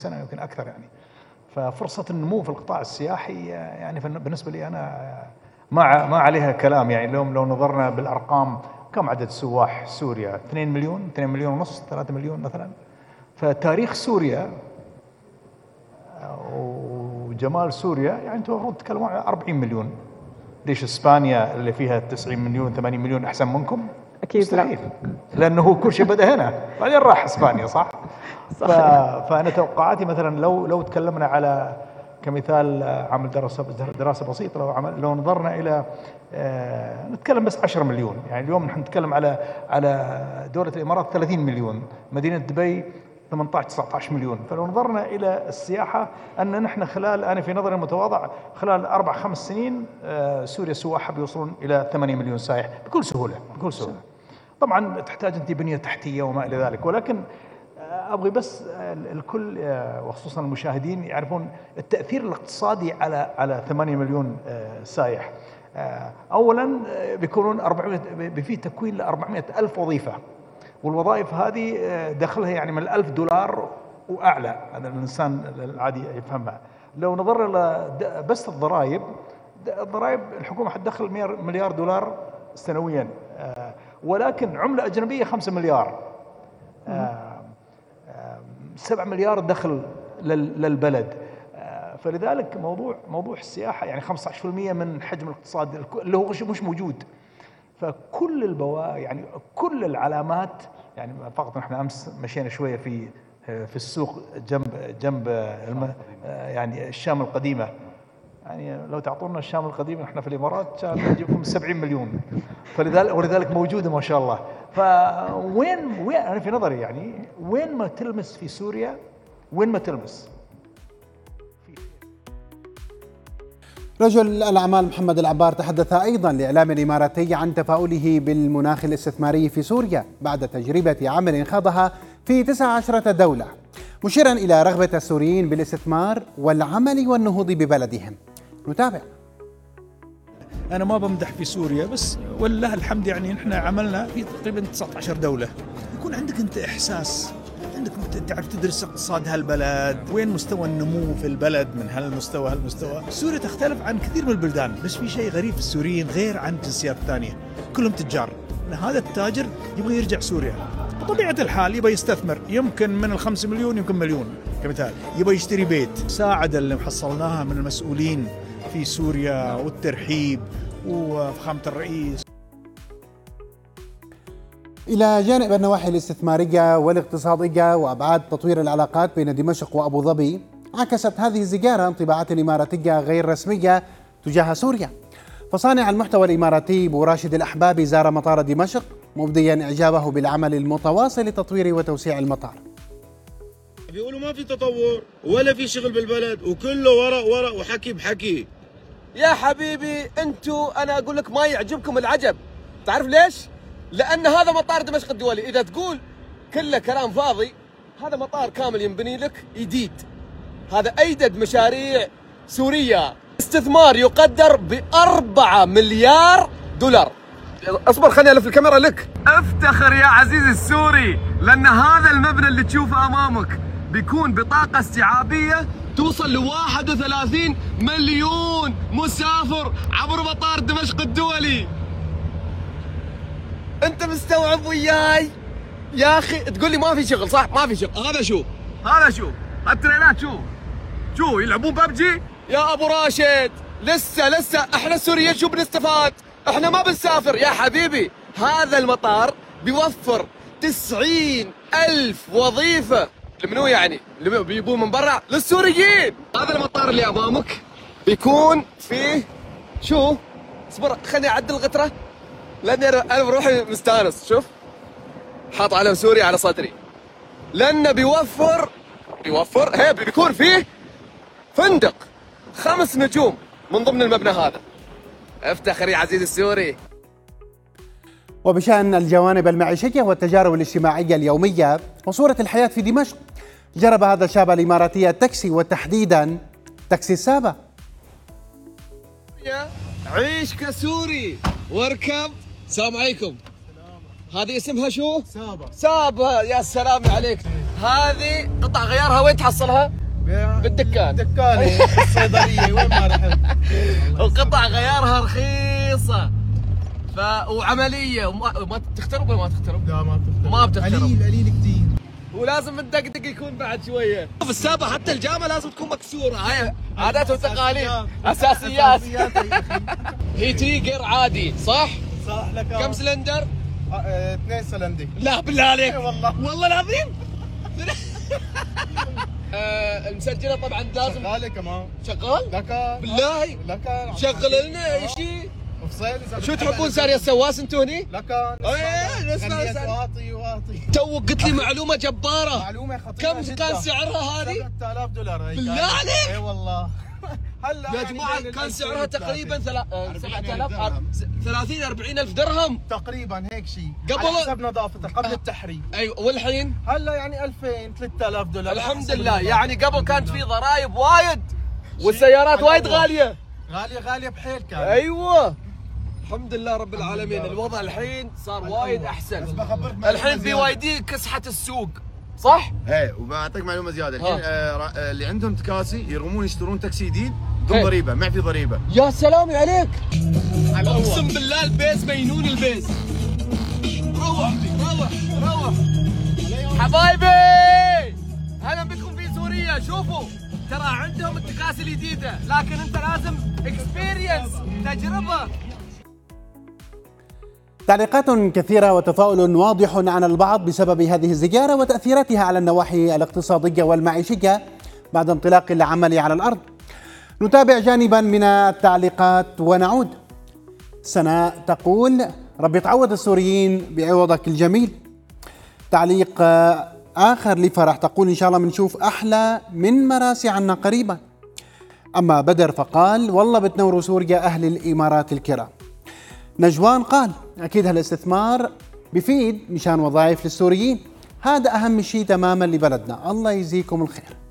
سنة يمكن أكثر يعني. ففرصة النمو في القطاع السياحي يعني بالنسبة لي أنا ما عليها كلام. يعني لو نظرنا بالأرقام، كم عدد سواح سوريا؟ 2 مليون، 2 مليون ونص، 3 مليون مثلا. فتاريخ سوريا وجمال سوريا يعني أنتم المفروض تتكلمون عن 40 مليون. ليش إسبانيا اللي فيها 90 مليون 80 مليون أحسن منكم؟ أكيد مستحيل. لأنه كل شيء بدأ هنا بعدين راح إسبانيا، صح؟ فأنا توقعاتي مثلا لو تكلمنا على كمثال عمل دراسة بسيطة، لو نظرنا إلى نتكلم بس 10 مليون. يعني اليوم نحن نتكلم على دولة الإمارات 30 مليون، مدينة دبي 18-19 مليون. فلو نظرنا إلى السياحة أن نحن أنا في نظري المتواضع خلال 4-5 سنين سوريا سواحها بيوصلون إلى 8 مليون سائح بكل سهولة. طبعا تحتاج أنت بنية تحتية وما إلى ذلك، ولكن أبغي بس الكل وخصوصا المشاهدين يعرفون التأثير الاقتصادي على 8 مليون سائح. أولا بيكونون في تكوين ل 400 ألف وظيفة، والوظائف هذه دخلها يعني من $1000 وأعلى، هذا الإنسان العادي يفهمها. لو نظر بس الضرائب الحكومة حتدخل $100 مليار سنويا، ولكن عملة أجنبية 5 مليار، 7 مليار دخل للبلد. فلذلك موضوع السياحة يعني 15% من حجم الاقتصاد اللي هو مش موجود. فكل يعني كل العلامات يعني فقط نحن أمس مشينا شوية في السوق جنب يعني الشام القديمة. يعني لو تعطونا الشام القديمة نحن في الإمارات كان نجيبكم 70 مليون. ولذلك موجودة ما شاء الله. فوين أنا في نظري يعني وين ما تلمس في سوريا، وين ما تلمس. رجل الأعمال محمد العبار تحدث أيضا لإعلام الإماراتي عن تفاؤله بالمناخ الاستثماري في سوريا بعد تجربة عمل خاضها في 19 دولة، مشيرا إلى رغبة السوريين بالاستثمار والعمل والنهوض ببلدهم. نتابع. أنا ما بمدح في سوريا بس والله الحمد، يعني نحن عملنا في تقريبا 19 دولة. يكون عندك أنت إحساس، عندك تعرف تدرس اقتصاد هالبلد، وين مستوى النمو في البلد من هالمستوى. سوريا تختلف عن كثير من البلدان، بس في شيء غريب في السوريين غير عن الجنسيات الثانية، كلهم تجار. هذا التاجر يبغى يرجع سوريا بطبيعة الحال، يبغى يستثمر، يمكن من 5 مليون يمكن مليون كمثال، يبغى يشتري بيت. ساعد اللي حصلناها من المسؤولين في سوريا والترحيب وفخامة الرئيس. إلى جانب النواحي الاستثمارية والاقتصادية وأبعاد تطوير العلاقات بين دمشق وأبو ظبي، عكست هذه الزيارة انطباعات إماراتية غير رسمية تجاه سوريا. فصانع المحتوى الإماراتي بو راشد الأحبابي زار مطار دمشق مبديا إعجابه بالعمل المتواصل لتطوير وتوسيع المطار. بيقولوا ما في تطور ولا في شغل بالبلد، وكله ورق وحكي بحكي. يا حبيبي انتوا انا اقول لك ما يعجبكم العجب. تعرف ليش؟ لان هذا مطار دمشق الدولي، اذا تقول كله كلام فاضي، هذا مطار كامل ينبني لك جديد. هذا ايدد مشاريع سورية، استثمار يقدر ب4 مليار دولار. اصبر خليني الف الكاميرا لك. افتخر يا عزيزي السوري، لان هذا المبنى اللي تشوفه امامك بيكون بطاقة استيعابية توصل ل31 مليون مسافر عبر مطار دمشق الدولي. انت مستوعب وياي يا اخي؟ تقول لي ما في شغل، صح؟ ما في شغل. هذا شو التريلات، شو يلعبون ببجي يا ابو راشد. لسه احنا السوريين شو بنستفاد؟ احنا ما بنسافر يا حبيبي. هذا المطار بيوفر 90,000 وظيفة. لمنو يعني؟ اللي بيجيبون من برا للسوريين. هذا المطار اللي امامك بيكون فيه شو؟ اصبر خليني اعدل الغترة لاني انا بروحي مستانس. شوف حاط علم سوريا على صدري، لانه بيوفر بيكون فيه فندق 5 نجوم من ضمن المبنى هذا. افتخر يا عزيزي السوري. وبشأن الجوانب المعيشية والتجارب الاجتماعية اليومية وصورة الحياة في دمشق، جرب هذا الشاب الإماراتي التاكسي، وتحديدا تاكسي السابا. عيش كسوري واركب. السلام عليكم. هذه اسمها شو؟ سابا. سابا، يا سلام عليك. هذه قطع غيارها وين تحصلها؟ بالدكان. دكاني الصيدليه وين ما رحت. وقطع غيارها رخيصه. وعمليه ما تخترب ولا ما تخترب؟ لا ما بتخترب. ما بتخترب. قليل كثير. ولازم الدقدق يكون بعد شويه. في السابا حتى الجامه لازم تكون مكسوره، هاي عادات وتقاليد. اساسيات. هي تي غير عادي صح؟ صح لك. كم سلندر؟ 2 سلندر. لا بالله عليك. والله. والله العظيم. المسجله طبعا لازم. شغاله كمان. شغال؟ لك بالله. لك شغل لنا اي شيء. فصيل. شو تحبون ساري السواس انتوا هني؟ لك. ايه نسمع واطي واطي. توك قلت لي معلومه جباره. معلومه خطيره كم جداً. كان سعرها هذه؟ $3000 هي. بالله عليك؟ اي والله. هلا يا يعني جماعه بين كان ال سعرها 2000 تقريبا 40,000 30 40,000 درهم تقريبا هيك شيء. قبل- على حسب نظافته قبل التحريم. ايوه والحين هلا يعني 2000 $3000. الحمد لله. يعني قبل كانت في ضرائب وايد والسيارات وايد غاليه. غاليه بحيل كانت. ايوه الحمد لله رب العالمين. الوضع الحين صار وايد احسن. الحين بي واي دي كسحت السوق صح؟ ايه وبعطيك معلومه زياده الحين اللي عندهم تكاسي يرمون يشترون تاكسي جديد بدون ضريبه، ما في ضريبه. يا سلام عليك. اقسم بالله البيز مينون البيز. روح روح روح حبايبي، هلا بكم في سوريا. شوفوا ترى عندهم التكاسي الجديده، لكن انت لازم اكسبيرينس، تجربه. تعليقات كثيرة وتفاؤل واضح عن البعض بسبب هذه الزجارة وتأثيراتها على النواحي الاقتصادية والمعيشية بعد انطلاق العمل على الأرض. نتابع جانبا من التعليقات ونعود. سناء تقول: رب تعوض السوريين بعوضك الجميل. تعليق آخر لفرح تقول: إن شاء الله بنشوف أحلى من مراسي عنا قريبا. أما بدر فقال: والله بتنوروا سوريا أهل الإمارات الكرام. نجوان قال: أكيد هالاستثمار بفيد مشان وظائف للسوريين، هذا أهم شيء تماما لبلدنا، الله يجزيكم الخير.